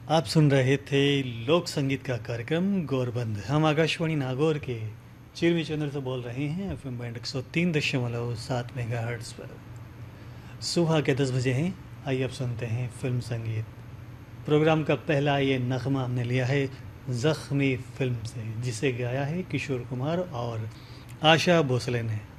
आप सुन रहे थे लोक संगीत का कार्यक्रम गौरबंद। हम आकाशवाणी नागौर के चिरवी चंद्र से बोल रहे हैं एफएम बैंड 103.7 मेगाहर्ट्ज पर। सुबह के 10 बजे हैं। आइए अब सुनते हैं फिल्म संगीत। प्रोग्राम का पहला ये नगमा हमने लिया है जख्मी फिल्म से, जिसे गाया है किशोर कुमार और आशा भोसले ने।